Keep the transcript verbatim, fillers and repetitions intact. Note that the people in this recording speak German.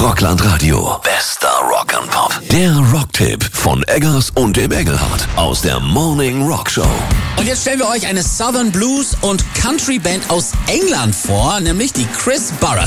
Rockland Radio. Bester Rock and Pop. Der Rocktipp von Eggers und dem Engelhardt aus der Morning Rock Show. Und jetzt stellen wir euch eine Southern Blues und Country Band aus England vor, nämlich die Chris Barras.